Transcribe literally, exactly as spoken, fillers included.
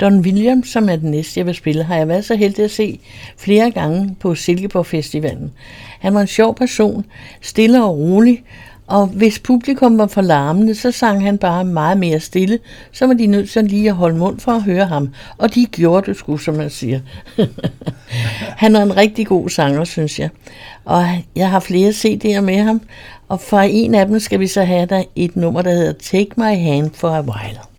Don Williams, som er den næste, jeg vil spille, har jeg været så heldig at se flere gange på Silkeborg Festivalen. Han var en sjov person, stille og rolig, og hvis publikum var for larmende, så sang han bare meget mere stille, så var de nødt til lige at holde mund for at høre ham, og de gjorde det sgu, som man siger. Han er en rigtig god sanger, synes jeg, og jeg har flere C D'er med ham, og fra en af dem skal vi så have der et nummer, der hedder Take My Hand for a While.